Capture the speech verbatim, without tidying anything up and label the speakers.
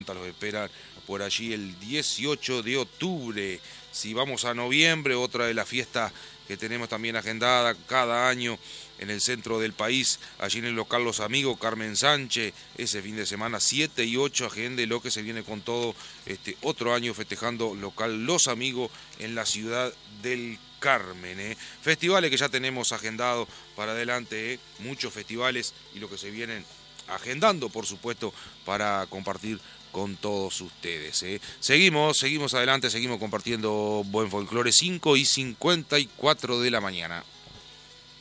Speaker 1: Santa los esperan por allí el dieciocho de octubre. Si vamos a noviembre, otra de las fiestas que tenemos también agendada cada año en el centro del país, allí en el local Los Amigos, Carmen Sánchez, ese fin de semana siete y ocho, agende lo que se viene con todo, este otro año festejando local Los Amigos en la ciudad del Carmen. ¿eh? Festivales que ya tenemos agendados para adelante, ¿eh? muchos festivales y lo que se vienen agendando, por supuesto, para compartir con todos ustedes. ¿eh? Seguimos, seguimos adelante, seguimos compartiendo buen folclore, cinco y cincuenta y cuatro de la mañana.